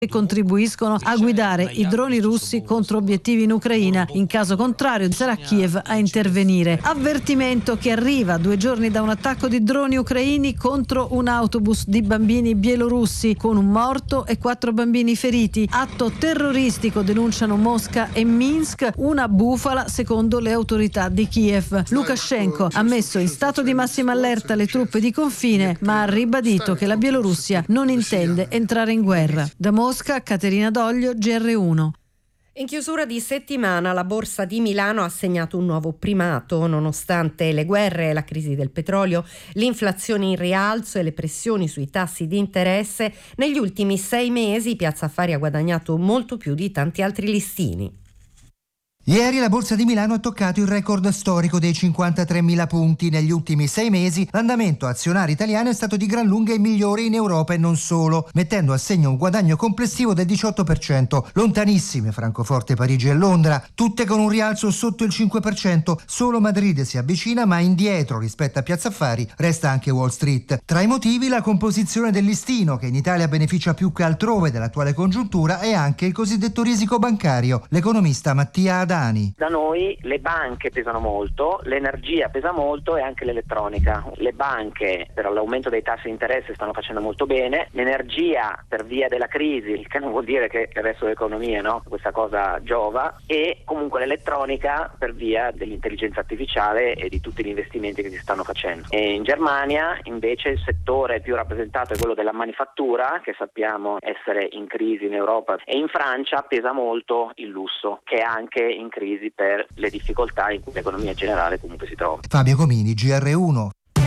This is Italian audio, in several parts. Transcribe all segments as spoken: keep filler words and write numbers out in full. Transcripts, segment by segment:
che contribuiscono a guidare i droni russi contro obiettivi in Ucraina. In caso contrario sarà Kiev a intervenire. Avvertimento che arriva due giorni da un attacco di droni ucraini contro un autobus di bambini bielorussi con un morto e quattro bambini feriti. Atto terroristico, denunciano Mosca e Minsk, una bufala secondo le autorità di Kiev. Lukashenko ha messo in stato di massima allerta le truppe di confine, ma ha ribadito che la Bielorussia non intende entrare in guerra. Da Mosca, Caterina Doglio, G R uno. In chiusura di settimana la Borsa di Milano ha segnato un nuovo primato, nonostante le guerre e la crisi del petrolio, l'inflazione in rialzo e le pressioni sui tassi di interesse. Negli ultimi sei mesi Piazza Affari ha guadagnato molto più di tanti altri listini. Ieri la Borsa di Milano ha toccato il record storico dei cinquantatremila punti. Negli ultimi sei mesi l'andamento azionario italiano è stato di gran lunga il migliore in Europa e non solo, mettendo a segno un guadagno complessivo del diciotto per cento, lontanissime Francoforte, Parigi e Londra, tutte con un rialzo sotto il cinque per cento. Solo Madrid si avvicina, ma indietro rispetto a Piazza Affari resta anche Wall Street. Tra i motivi la composizione del listino, che in Italia beneficia più che altrove dell'attuale congiuntura, e anche il cosiddetto risico bancario. L'economista Mattia Adani. Da noi le banche pesano molto, l'energia pesa molto e anche l'elettronica. Le banche per l'aumento dei tassi di interesse stanno facendo molto bene, l'energia per via della crisi, che non vuol dire che il resto dell'economia, no? Questa cosa giova, e comunque l'elettronica per via dell'intelligenza artificiale e di tutti gli investimenti che si stanno facendo. E in Germania invece il settore più rappresentato è quello della manifattura, che sappiamo essere in crisi in Europa, e in Francia pesa molto il lusso, che è anche in crisi per le difficoltà in cui l'economia generale comunque si trova. Fabio Comini, G R uno.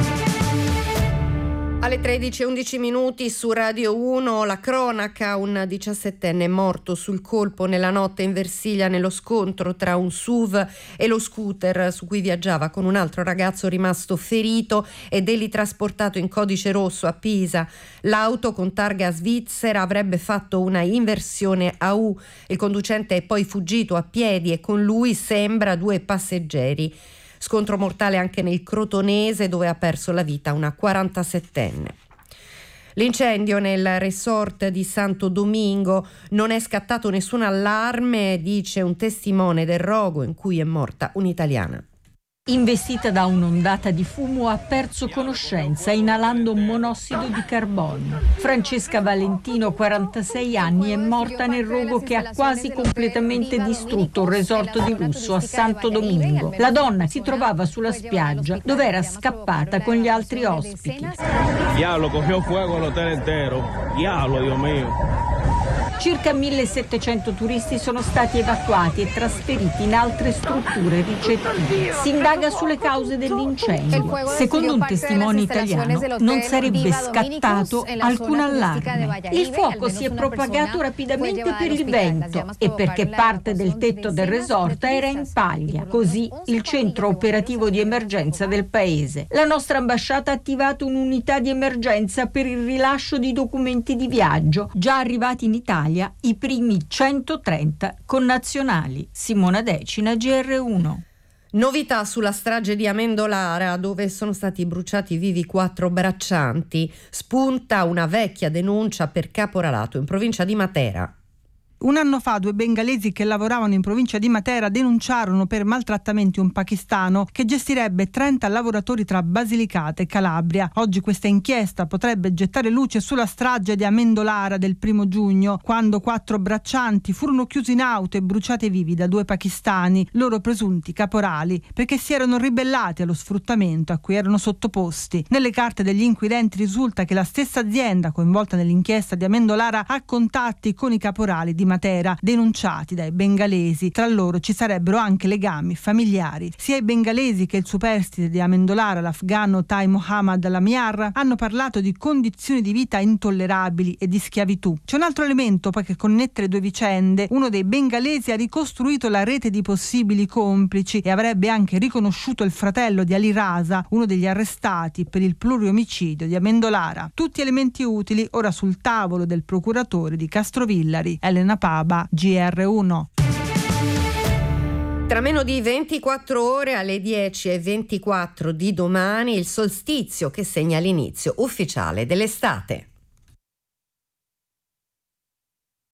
Alle tredici e undici minuti su Radio uno la cronaca, un diciassettenne morto sul colpo nella notte in Versilia nello scontro tra un S U V e lo scooter su cui viaggiava con un altro ragazzo rimasto ferito ed egli trasportato in codice rosso a Pisa. L'auto con targa svizzera avrebbe fatto una inversione a U. Il conducente è poi fuggito a piedi e con lui sembra due passeggeri. Scontro mortale anche nel Crotonese, dove ha perso la vita una quarantasettenne. L'incendio nel resort di Santo Domingo, non è scattato nessun allarme, dice un testimone del rogo in cui è morta un'italiana. Investita da un'ondata di fumo ha perso conoscenza inalando un monossido di carbonio. Francesca Valentino, quarantasei anni, è morta nel rogo che ha quasi completamente distrutto un resort di lusso a Santo Domingo. La donna si trovava sulla spiaggia dove era scappata con gli altri ospiti. Diavolo, cogió fuego l'hotel intero. Diavolo, Dio mio. Circa millesettecento turisti sono stati evacuati e trasferiti in altre strutture ricettive. Si indaga sulle cause dell'incendio. Secondo un testimone italiano non sarebbe scattato alcun allarme. Il fuoco si è propagato rapidamente per il vento e perché parte del tetto del resort era in paglia. Così il centro operativo di emergenza del paese. La nostra ambasciata ha attivato un'unità di emergenza per il rilascio di documenti di viaggio, già arrivati in Italia i primi centotrenta connazionali. Simona Decina, G R uno. Novità sulla strage di Amendolara, dove sono stati bruciati vivi quattro braccianti. Spunta una vecchia denuncia per caporalato in provincia di Matera. Un anno fa due bengalesi che lavoravano in provincia di Matera denunciarono per maltrattamenti un pakistano che gestirebbe trenta lavoratori tra Basilicata e Calabria. Oggi questa inchiesta potrebbe gettare luce sulla strage di Amendolara del primo giugno, quando quattro braccianti furono chiusi in auto e bruciati vivi da due pakistani, loro presunti caporali, perché si erano ribellati allo sfruttamento a cui erano sottoposti. Nelle carte degli inquirenti risulta che la stessa azienda coinvolta nell'inchiesta di Amendolara ha contatti con i caporali di Matera denunciati dai bengalesi. Tra loro ci sarebbero anche legami familiari. Sia i bengalesi che il superstite di Amendolara, l'afgano Tai Mohammad Lamiar, hanno parlato di condizioni di vita intollerabili e di schiavitù. C'è un altro elemento poi che connette le due vicende. Uno dei bengalesi ha ricostruito la rete di possibili complici e avrebbe anche riconosciuto il fratello di Ali Rasa, uno degli arrestati per il pluriomicidio di Amendolara. Tutti elementi utili ora sul tavolo del procuratore di Castrovillari. Elena Paba, G R uno. Tra meno di ventiquattro ore, alle dieci e ventiquattro di domani, il solstizio che segna l'inizio ufficiale dell'estate.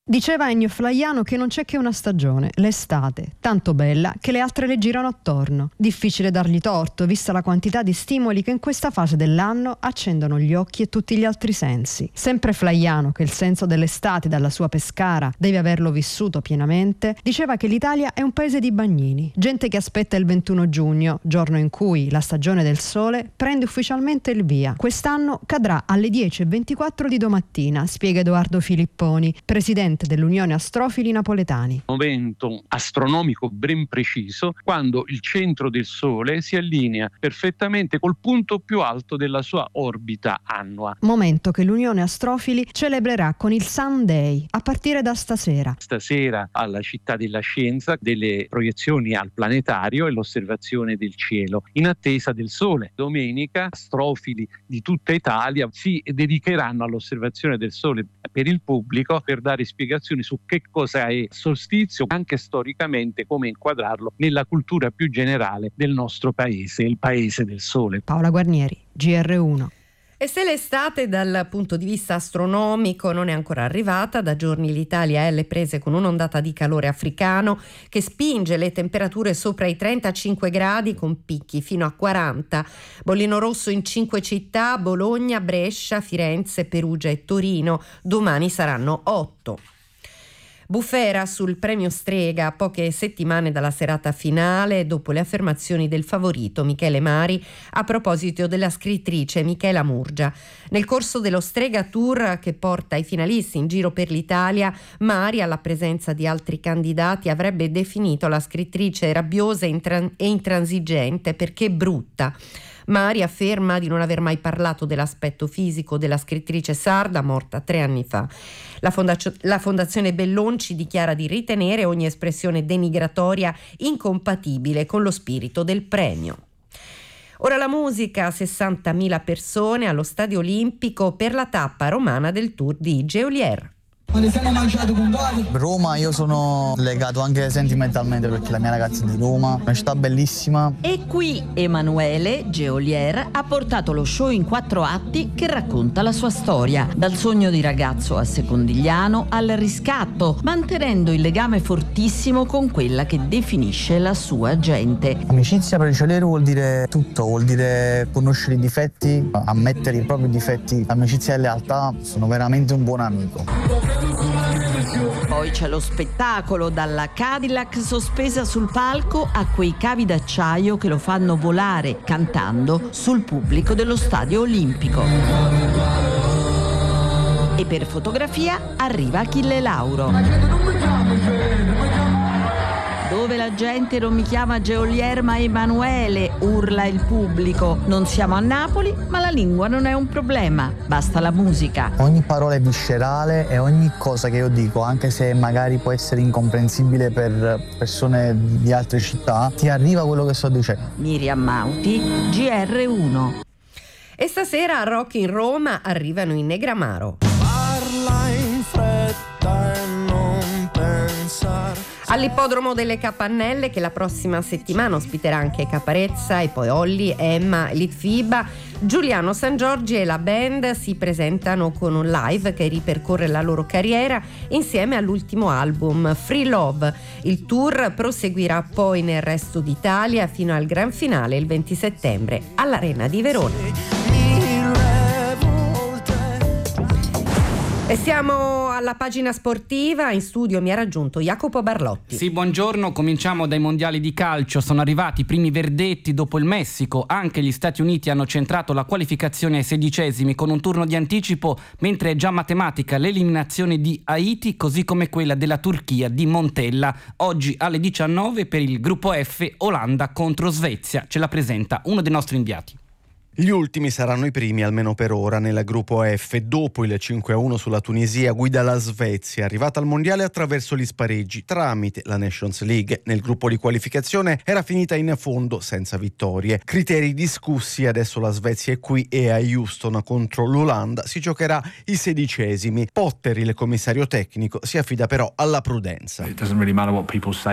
Diceva Ennio Flaiano che non c'è che una stagione, l'estate, tanto bella che le altre le girano attorno. Difficile dargli torto, vista la quantità di stimoli che in questa fase dell'anno accendono gli occhi e tutti gli altri sensi. Sempre Flaiano, che il senso dell'estate dalla sua Pescara deve averlo vissuto pienamente, diceva che l'Italia è un paese di bagnini, gente che aspetta il ventuno giugno, giorno in cui la stagione del sole prende ufficialmente il via. Quest'anno cadrà alle dieci e ventiquattro di domattina, spiega Edoardo Filipponi, presidente dell'Unione Astrofili Napoletani. Momento astronomico ben preciso quando il centro del Sole si allinea perfettamente col punto più alto della sua orbita annua. Momento che l'Unione Astrofili celebrerà con il Sun Day a partire da stasera. Stasera alla Città della Scienza delle proiezioni al planetario e l'osservazione del cielo in attesa del Sole. Domenica astrofili di tutta Italia si dedicheranno all'osservazione del Sole per il pubblico per dare spiegazioni su che cosa è solstizio, anche storicamente come inquadrarlo nella cultura più generale del nostro paese, il paese del sole. Paola Guarnieri, G R uno. E se l'estate dal punto di vista astronomico non è ancora arrivata, da giorni l'Italia è alle prese con un'ondata di calore africano che spinge le temperature sopra i trentacinque gradi con picchi fino a quaranta. Bollino rosso in cinque città: Bologna, Brescia, Firenze, Perugia e Torino. Domani saranno otto. Bufera sul premio Strega a poche settimane dalla serata finale, dopo le affermazioni del favorito Michele Mari a proposito della scrittrice Michela Murgia. Nel corso dello Strega Tour, che porta i finalisti in giro per l'Italia, Mari, alla presenza di altri candidati, avrebbe definito la scrittrice rabbiosa e, intran- e intransigente perché brutta. Mari afferma di non aver mai parlato dell'aspetto fisico della scrittrice sarda morta tre anni fa. La, fondazio- la Fondazione Bellonci dichiara di ritenere ogni espressione denigratoria incompatibile con lo spirito del premio. Ora la musica, sessantamila persone allo Stadio Olimpico per la tappa romana del Tour di Geolier. Roma, io sono legato anche sentimentalmente perché la mia ragazza è di Roma, una città bellissima. E qui Emanuele Geolier ha portato lo show in quattro atti che racconta la sua storia, dal sogno di ragazzo a Secondigliano al riscatto, mantenendo il legame fortissimo con quella che definisce la sua gente. Amicizia per il Geolier vuol dire tutto, vuol dire conoscere i difetti, ammettere i propri difetti. Amicizia e lealtà, sono veramente un buon amico. Poi c'è lo spettacolo, dalla Cadillac sospesa sul palco a quei cavi d'acciaio che lo fanno volare cantando sul pubblico dello Stadio Olimpico. E per fotografia arriva Achille Lauro. Dove la gente non mi chiama Geolier ma Emanuele, urla il pubblico. Non siamo a Napoli, ma la lingua non è un problema, basta la musica. Ogni parola è viscerale e ogni cosa che io dico, anche se magari può essere incomprensibile per persone di altre città, ti arriva quello che sto dicendo. Miriam Mauti, G R uno. E stasera a Rock in Roma arrivano in Negramaro. Parla in fretta e non pensare. All'ippodromo delle Capannelle, che la prossima settimana ospiterà anche Caparezza e poi Olli, Emma, Litfiba, Giuliano San Giorgi e la band si presentano con un live che ripercorre la loro carriera insieme all'ultimo album Free Love. Il tour proseguirà poi nel resto d'Italia fino al gran finale il venti settembre all'Arena di Verona. E siamo alla pagina sportiva. In studio mi ha raggiunto Jacopo Barlotti. Sì, buongiorno. Cominciamo dai mondiali di calcio. Sono arrivati i primi verdetti dopo il Messico. Anche gli Stati Uniti hanno centrato la qualificazione ai sedicesimi con un turno di anticipo, mentre è già matematica l'eliminazione di Haiti, così come quella della Turchia di Montella. Oggi alle diciannove per il gruppo F, Olanda contro Svezia. Ce la presenta uno dei nostri inviati. Gli ultimi saranno i primi, almeno per ora, nel gruppo F. Dopo il cinque a uno sulla Tunisia, guida la Svezia, arrivata al mondiale attraverso gli spareggi tramite la Nations League. Nel gruppo di qualificazione era finita in fondo senza vittorie. Criteri discussi, adesso la Svezia è qui e a Houston contro l'Olanda si giocherà i sedicesimi. Potter, il commissario tecnico, si affida però alla prudenza.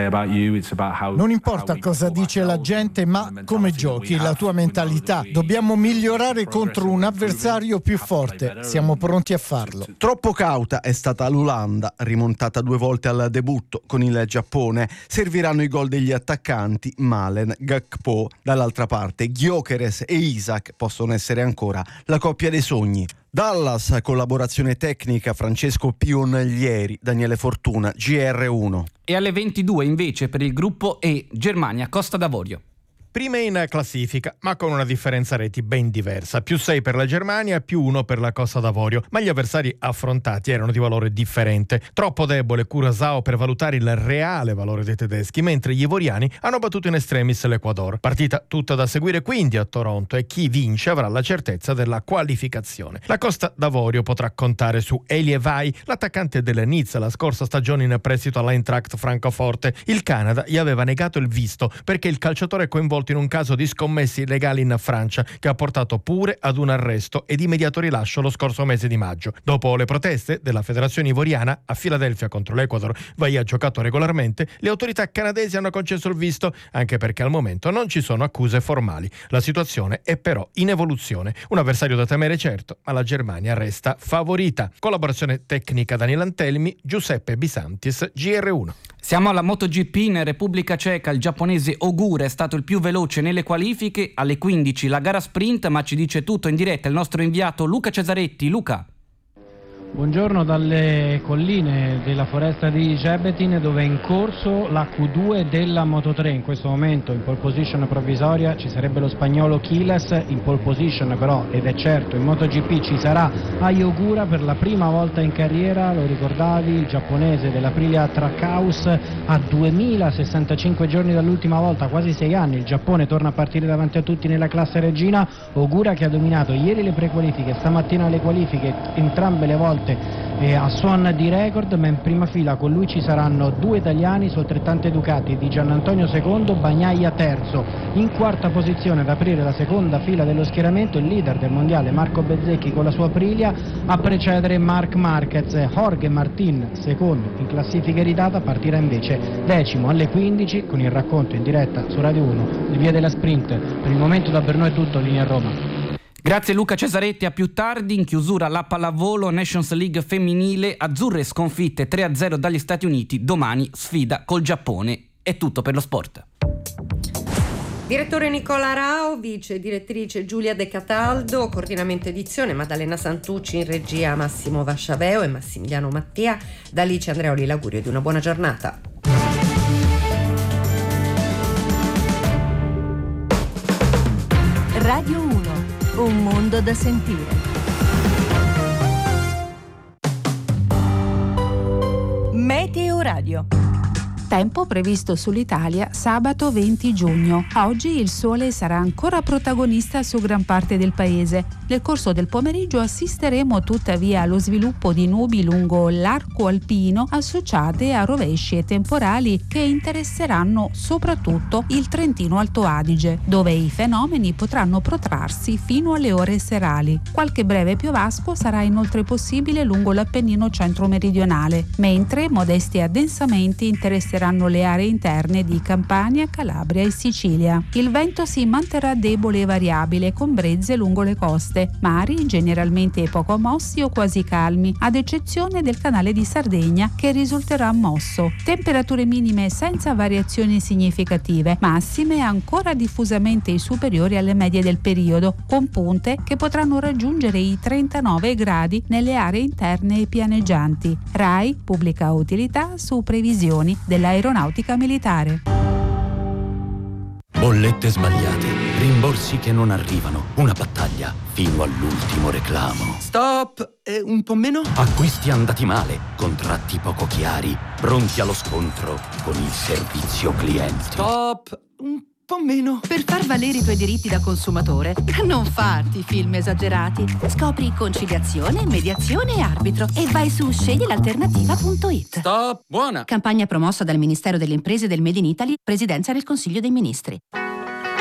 Non importa cosa dice la gente, ma come giochi, la tua mentalità. Dobbiamo migliorare contro un avversario più forte. Siamo pronti a farlo. Troppo cauta è stata l'Olanda, rimontata due volte al debutto con il Giappone. Serviranno i gol degli attaccanti Malen, Gakpo. Dall'altra parte Gyökeres e Isak possono essere ancora la coppia dei sogni. Dallas, collaborazione tecnica Francesco Pionellieri, Daniele Fortuna, G R uno. E alle ventidue invece per il gruppo E, Germania, Costa d'Avorio. Prime in classifica, ma con una differenza reti ben diversa. Più sei per la Germania, più uno per la Costa d'Avorio. Ma gli avversari affrontati erano di valore differente. Troppo debole Curaçao per valutare il reale valore dei tedeschi, mentre gli ivoriani hanno battuto in extremis l'Ecuador. Partita tutta da seguire quindi a Toronto, e chi vince avrà la certezza della qualificazione. La Costa d'Avorio potrà contare su Elie Vai, l'attaccante del Nizza la scorsa stagione in prestito all'Eintracht Francoforte. Il Canada gli aveva negato il visto perché il calciatore è coinvolto in un caso di scommessi illegali in Francia che ha portato pure ad un arresto ed immediato rilascio lo scorso mese di maggio. Dopo le proteste della federazione ivoriana a Filadelfia contro l'Ecuador, Vai ha giocato regolarmente, le autorità canadesi hanno concesso il visto, anche perché al momento non ci sono accuse formali. La situazione è però in evoluzione. Un avversario da temere certo, ma la Germania resta favorita. Collaborazione tecnica Daniele Antelmi, Giuseppe Bisantis, G R uno. Siamo alla MotoGP in Repubblica Ceca. Il giapponese Ogura è stato il più veloce nelle qualifiche. Alle quindici la gara sprint, ma ci dice tutto in diretta il nostro inviato Luca Cesaretti. Luca. Buongiorno dalle colline della foresta di Jebetin, dove è in corso la Q due della Moto tre. In questo momento in pole position provvisoria ci sarebbe lo spagnolo Quiles, in pole position però, ed è certo, in MotoGP ci sarà Ai Ogura per la prima volta in carriera. Lo ricordavi, il giapponese dell'Aprilia Trackhouse, a duemilasessantacinque giorni dall'ultima volta, quasi sei anni, il Giappone torna a partire davanti a tutti nella classe regina. Ogura che ha dominato ieri le prequalifiche, stamattina le qualifiche, entrambe le volte E a suon di record, ma in prima fila con lui ci saranno due italiani su altrettante Ducati, Di Giannantonio secondo, Bagnaia terzo. In quarta posizione ad aprire la seconda fila dello schieramento il leader del mondiale Marco Bezzecchi con la sua Aprilia, a precedere Marc Marquez. Jorge Martin secondo in classifica iridata partirà invece decimo alle quindici con il racconto in diretta su Radio uno di Via della Sprint. Per il momento da per noi è tutto, linea Roma. Grazie Luca Cesaretti, a più tardi. In chiusura la pallavolo Nations League femminile, azzurre sconfitte tre a zero dagli Stati Uniti, domani sfida col Giappone. È tutto per lo sport. Direttore Nicola Rao, vice direttrice Giulia De Cataldo, coordinamento edizione Maddalena Santucci, in regia Massimo Vasciaveo e Massimiliano Mattia. Da Alice Andreoli l'augurio di una buona giornata. Radio uno, un mondo da sentire. Meteo Radio. Tempo previsto sull'Italia sabato venti giugno. Oggi il sole sarà ancora protagonista su gran parte del paese. Nel corso del pomeriggio assisteremo tuttavia allo sviluppo di nubi lungo l'arco alpino associate a rovesci e temporali che interesseranno soprattutto il Trentino Alto Adige, dove i fenomeni potranno protrarsi fino alle ore serali. Qualche breve piovasco sarà inoltre possibile lungo l'Appennino centro-meridionale, mentre modesti addensamenti interesseranno le aree interne di Campania, Calabria e Sicilia. Il vento si manterrà debole e variabile con brezze lungo le coste, mari generalmente poco mossi o quasi calmi, ad eccezione del canale di Sardegna che risulterà mosso. Temperature minime senza variazioni significative, massime ancora diffusamente superiori alle medie del periodo, con punte che potranno raggiungere i trentanove gradi nelle aree interne e pianeggianti. RAI pubblica utilità su previsioni dell'aeronautica militare. Bollette sbagliate, rimborsi che non arrivano, una battaglia fino all'ultimo reclamo. Stop! Eh, un po' meno? Acquisti andati male, contratti poco chiari, pronti allo scontro con il servizio clienti. Stop! Un po' meno. Per far valere i tuoi diritti da consumatore, non farti film esagerati. Scopri conciliazione, mediazione e arbitro e vai su scegli l'alternativa punto it. Stop! Buona! Campagna promossa dal Ministero delle Imprese del Made in Italy, Presidenza del Consiglio dei Ministri.